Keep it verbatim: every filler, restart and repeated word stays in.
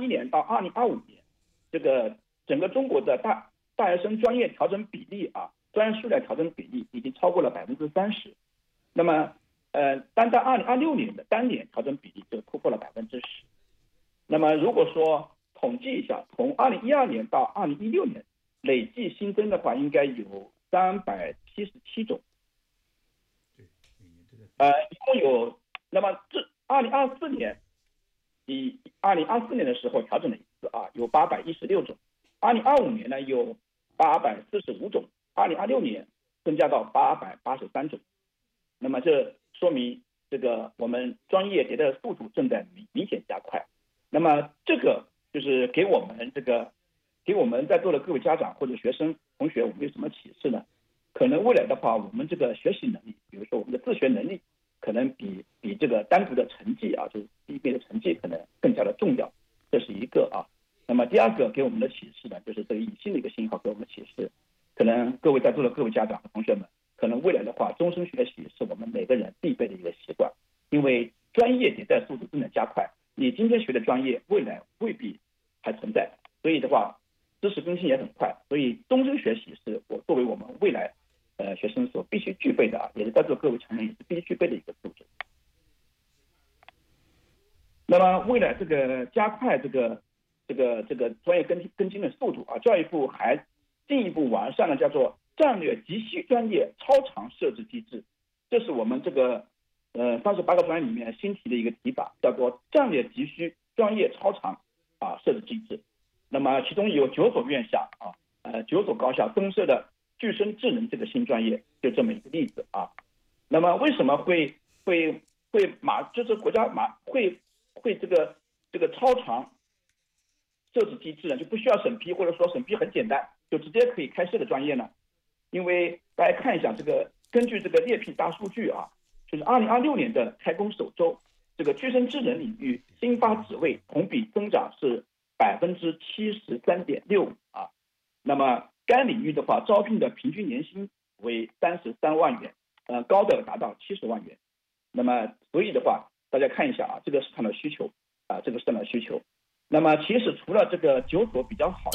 一年到二零二五年，这个整个中国的大大学生专业调整比例啊，专业数量调整比例已经超过了百分之三十。那么，呃，单在二零二六年的单年调整比例就突破了百分之十。那么，如果说统计一下，从二零一二年到二零一六年累计新增的话，应该有三百七十七种。呃，一共有，那么这二零二四年，以二零二四年的时候调整了一次啊，有八百一十六种。二零二五年呢有八百四十五种，二零二六年增加到八百八十三种。那么这说明这个我们专业迭代的速度正在明明显加快。那么这个就是给我们这个给我们在座的各位家长或者学生同学，我们有什么启示呢？可能未来的话，我们这个学习能力，比如说我们的自学能力，可能比比这个单独的成绩啊，就是毕业的成绩可能更加的重要，这是一个啊。那么第二个给我们的启示呢，就是这个隐性的一个信号给我们的启示，可能各位在座的各位家长和同学们，可能未来的话，终身学习是我们每个人必备的一个习惯，因为专业迭代速度正在加快，你今天学的专业，未来未必还存在，所以的话，知识更新也很快，所以终身学习是我作为我们未来呃学生所必须具备的啊，也是在座各位成人也是必须具备的一个素质。那么为了这个加快这个这个这个专业更新更新的速度啊，教育部还进一步完善了叫做战略急需专业超长设置机制，这是我们这个呃三十八个专业里面新提的一个提法，叫做战略急需专业超长啊设置机制。那么其中有九所院校啊，呃九所高校增设的具身智能这个新专业，就这么一个例子啊。那么为什么会会会马就是国家马会会这个这个超长设置机制呢？就不需要审批，或者说审批很简单，就直接可以开设的专业呢？因为大家看一下这个，根据这个猎聘大数据啊，就是二零二六年的开工首周，这个具身智能领域新发职位同比增长是百分之七十三点六五啊。那么该领域的话，招聘的平均年薪为三十三万元，呃，高的达到七十万元。那么所以的话，大家看一下啊，这个市场的需求啊，这个市场的需求。那么其实除了这个九所比较好